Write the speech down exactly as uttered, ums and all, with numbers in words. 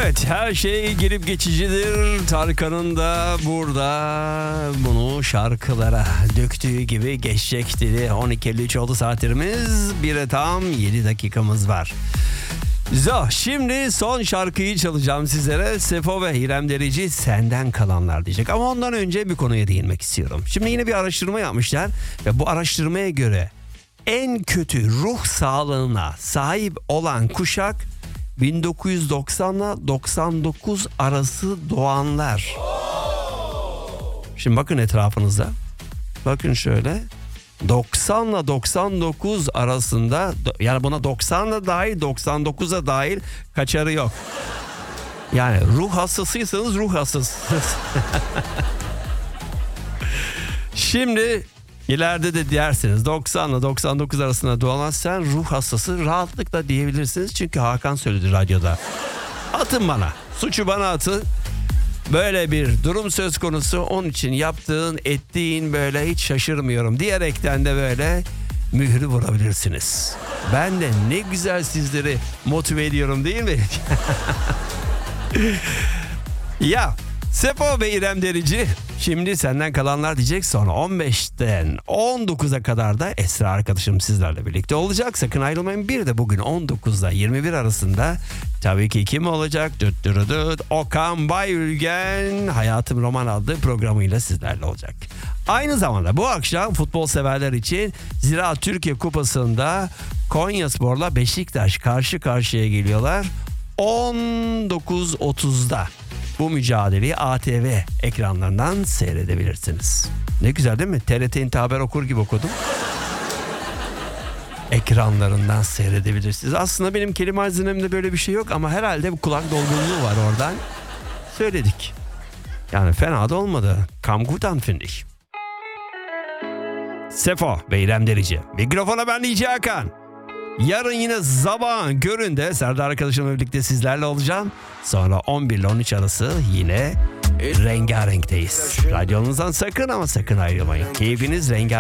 Evet, her şey gelip geçicidir. Tarkan'ın da burada bunu şarkılara döktüğü gibi geçecekti. on iki elli üç oldu saatlerimiz. Bire tam yedi dakikamız var. Zo, şimdi son şarkıyı çalacağım sizlere. Sefo ve İrem Derici Senden Kalanlar diyecek. Ama ondan önce bir konuya değinmek istiyorum. Şimdi yine bir araştırma yapmışlar ve bu araştırmaya göre en kötü ruh sağlığına sahip olan kuşak bin dokuz yüz doksanla doksan dokuz arası doğanlar. Şimdi bakın etrafınıza. Bakın şöyle. doksanla doksan dokuz arasında, yani buna doksanla dahil doksan dokuza dahil kaçarı yok. Yani ruh hastasıysanız ruh hastasısınız. Şimdi ileride de dersiniz doksanla doksan dokuz arasında doğan sen ruh hastası, rahatlıkla diyebilirsiniz. Çünkü Hakan söyledi radyoda. Atın bana, suçu bana atın. Böyle bir durum söz konusu, onun için yaptığın ettiğin böyle hiç şaşırmıyorum diyerekten de böyle mührü vurabilirsiniz. Ben de ne güzel sizleri motive ediyorum değil mi? Ya Sefo ve İrem Derici şimdi Senden Kalanlar diyecek, sonra on beşten on dokuza kadar da Esra arkadaşım sizlerle birlikte olacak. Sakın ayrılmayın. Bir de bugün on dokuzla yirmi bir arasında tabii ki kim olacak? Düt düt düt. Okan Bayülgen Hayatım Roman adlı programıyla sizlerle olacak. Aynı zamanda bu akşam futbol severler için Ziraat Türkiye Kupası'nda Konyaspor'la Beşiktaş karşı karşıya geliyorlar. on dokuz otuzda bu mücadeleyi A T V ekranlarından seyredebilirsiniz. Ne güzel değil mi? T R T İnti Haber okur gibi okudum. Ekranlarından seyredebilirsiniz. Aslında benim kelime hazinemde böyle bir şey yok ama herhalde bu kulak dolgunluğu var oradan. Söyledik. Yani fena da olmadı. Kam gutan finde ich. Sefo ve İrem Derici. Mikrofona ben D J Hakan. Yarın yine sabahın köründe Serdar arkadaşımla birlikte sizlerle olacağım. Sonra on bir ile on üç arası yine rengarenkteyiz. Radyonuzdan sakın ama sakın ayrılmayın. Keyfiniz rengarenk.